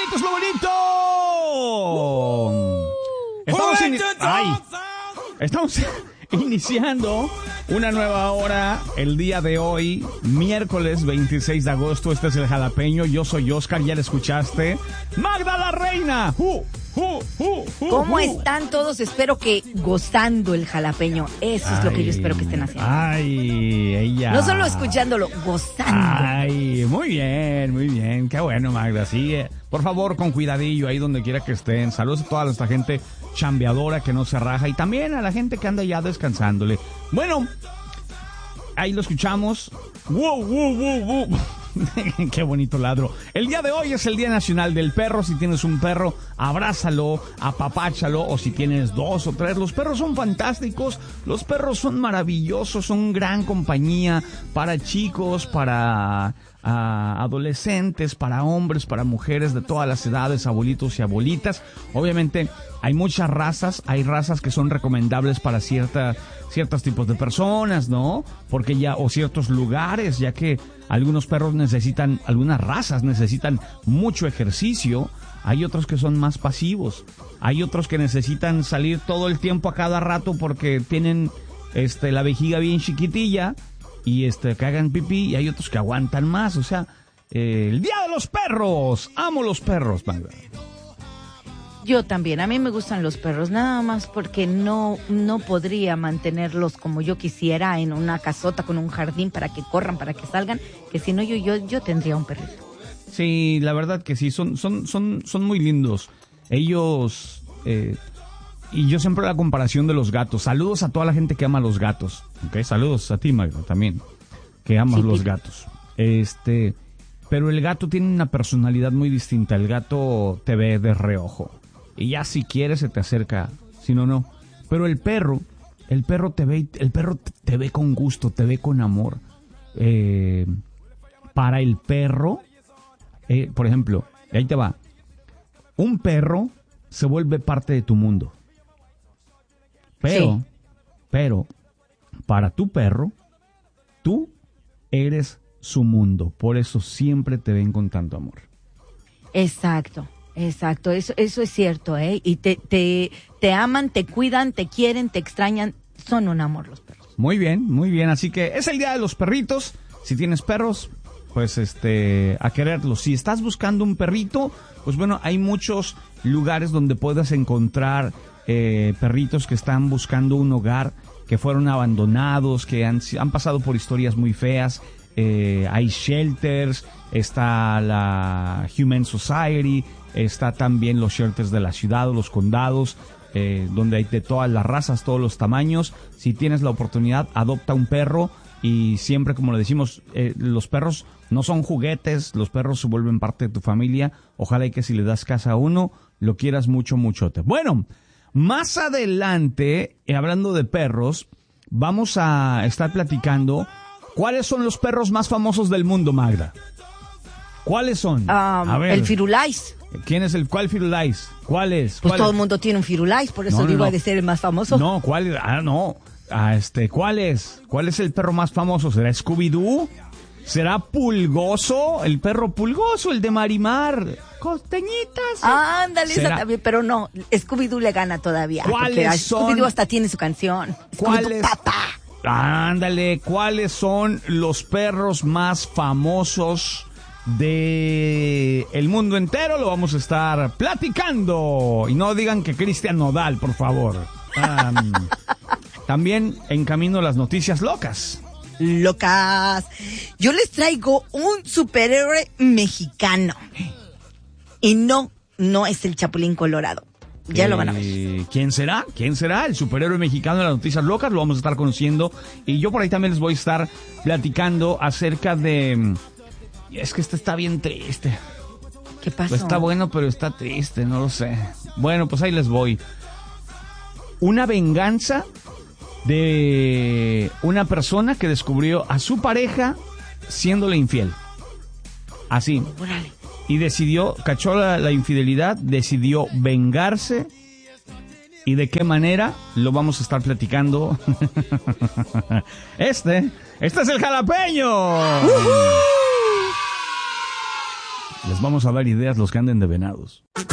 esto es lo bonito. Estamos iniciando una nueva hora el día de hoy, miércoles 26 de agosto. Este es el Jalapeño. Yo soy Oscar, ya la escuchaste. Magda la Reina. ¿Cómo están todos? Espero que gozando el jalapeño. Eso es lo que yo espero que estén haciendo. Ay, ella. No solo escuchándolo, gozando. Ay, muy bien. Qué bueno, Magda. Sigue, por favor, con cuidadillo ahí donde quiera que estén. Saludos a toda nuestra gente chambeadora que no se raja y también a la gente que anda ya descansándole. Bueno, ahí lo escuchamos. ¡Wow! Qué bonito ladro. El día de hoy es el Día Nacional del Perro. Si tienes un perro, abrázalo, apapáchalo, o si tienes 2 o 3. Los perros son fantásticos, los perros son maravillosos, son gran compañía para chicos, para adolescentes, para hombres, para mujeres de todas las edades, abuelitos y abuelitas. Obviamente hay muchas razas, hay razas que son recomendables para ciertos tipos de personas, ¿no? Porque o ciertos lugares, ya que algunos perros algunas razas necesitan mucho ejercicio. Hay otros que son más pasivos. Hay otros que necesitan salir todo el tiempo a cada rato porque tienen la vejiga bien chiquitilla y que hagan pipí, y hay otros que aguantan más. O sea, el Día de los Perros. Amo los perros, Magda. Yo también, a mí me gustan los perros, nada más porque no podría mantenerlos como yo quisiera en una casota con un jardín para que corran, para que salgan, que si no yo tendría un perrito. Sí, la verdad que sí, son muy lindos. Ellos, y yo siempre la comparación de los gatos. Saludos a toda la gente que ama los gatos, ¿ok? Saludos a ti, Magda, también, que amas los gatos. Pero el gato tiene una personalidad muy distinta. El gato te ve de reojo. Y ya si quieres se te acerca, si no, no. Pero el perro te ve con gusto, te ve con amor. Para el perro, por ejemplo, ahí te va. Un perro se vuelve parte de tu mundo. Pero para tu perro, tú eres su mundo. Por eso siempre te ven con tanto amor. Exacto, eso es cierto, ¿eh? Y te aman, te cuidan, te quieren, te extrañan, son un amor los perros. Muy bien, así que es el Día de los Perritos. Si tienes perros, pues a quererlos. Si estás buscando un perrito, pues bueno, hay muchos lugares donde puedes encontrar perritos que están buscando un hogar, que fueron abandonados, que han pasado por historias muy feas. Hay shelters, está la Humane Society, está también los shelters de la ciudad o los condados, donde hay de todas las razas, todos los tamaños. Si tienes la oportunidad, adopta un perro. Y siempre, como le decimos, los perros no son juguetes, los perros se vuelven parte de tu familia. Ojalá y que si le das casa a uno, lo quieras mucho, muchote. Bueno, más adelante, hablando de perros, vamos a estar platicando cuáles son los perros más famosos del mundo, Magda. ¿Cuáles son? A ver. El Firulais. ¿Quién es cuál Firulais? ¿Cuál es? Pues todo el mundo tiene un Firulais, por eso digo, ha de ser el más famoso. No, ¿cuál es? No. ¿Cuál es? ¿Cuál es el perro más famoso? ¿Será Scooby-Doo? ¿Será Pulgoso? El perro Pulgoso, el de Marimar. Costeñitas. Ándale, esa también, pero no, Scooby-Doo le gana todavía. ¿Cuáles son? Scooby-Doo hasta tiene su canción. ¿Cuáles? Ándale, ¿cuáles son los perros más famosos de el mundo entero? Lo vamos a estar platicando. Y no digan que Cristian Nodal, por favor. También en camino las noticias locas. Yo les traigo un superhéroe mexicano. Y no es el Chapulín Colorado. Ya lo van a ver. ¿Quién será? El superhéroe mexicano de las noticias locas. Lo vamos a estar conociendo. Y yo por ahí también les voy a estar platicando acerca de... Es que está bien triste. ¿Qué pasó? Pues está bueno, pero está triste, no lo sé. Bueno, pues ahí les voy. Una venganza de una persona que descubrió a su pareja siéndole infiel. Así. Órale. Y cachó la infidelidad, decidió vengarse. ¿Y de qué manera? Lo vamos a estar platicando. Este es el Jalapeño. Les vamos a dar ideas los que anden de venados.